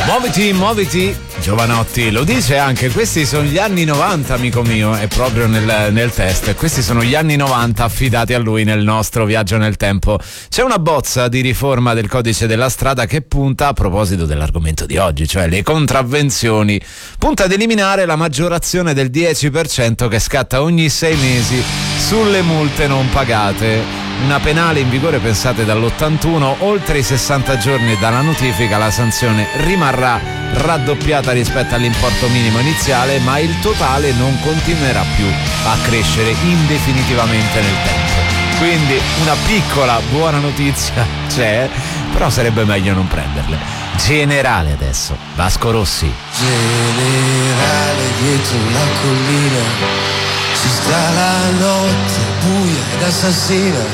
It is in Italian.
Muoviti, muoviti, Giovanotti, lo dice anche, questi sono gli anni 90, amico mio, è proprio nel test, questi sono gli anni 90 affidati a lui nel nostro viaggio nel tempo. C'è una bozza di riforma del codice della strada che punta, a proposito dell'argomento di oggi, cioè le contravvenzioni, punta ad eliminare la maggiorazione del 10% che scatta ogni 6 mesi sulle multe non pagate. Una penale in vigore, pensate, dall'81, oltre i 60 giorni dalla notifica la sanzione rimarrà raddoppiata rispetto all'importo minimo iniziale, ma il totale non continuerà più a crescere indefinitivamente nel tempo. Quindi una piccola buona notizia c'è, però sarebbe meglio non prenderle. Generale adesso, Vasco Rossi. Generale dietro una collina ci sta la notte buia ed assassina.